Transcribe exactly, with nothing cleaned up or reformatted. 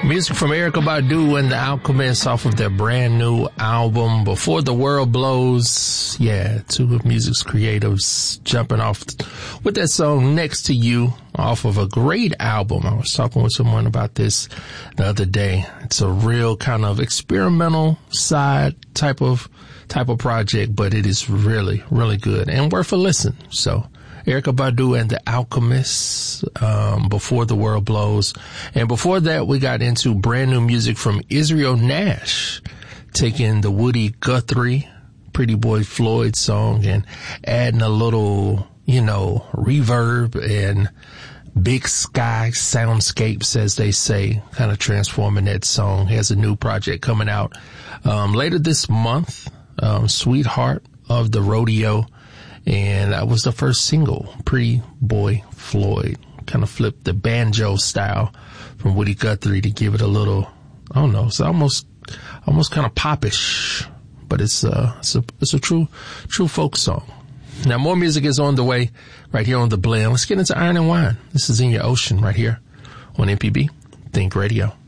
Music from Erykah Badu and The Alchemist off of their brand new album, Before the World Blows. Yeah, two of music's creatives jumping off with that song Next to You off of a great album. I was talking with someone about this the other day. It's a real kind of experimental side type of type of project, but it is really, really good and worth a listen. So Erykah Badu and The Alchemist, um, Before the World Blows. And before that, we got into brand new music from Israel Nash, taking the Woody Guthrie, Pretty Boy Floyd song and adding a little, you know, reverb and big sky soundscapes, as they say, kind of transforming that song. He has a new project coming out, um, later this month, um, Sweetheart of the Rodeo. And that was the first single, Pretty Boy Floyd. Kind of flipped the banjo style from Woody Guthrie to give it a little, I don't know, it's almost, almost kind of popish, but it's, uh, it's a, it's a true, true folk song. Now more music is on the way right here on The Blend. Let's get into Iron and Wine. This is In Your Ocean right here on M P B Think Radio.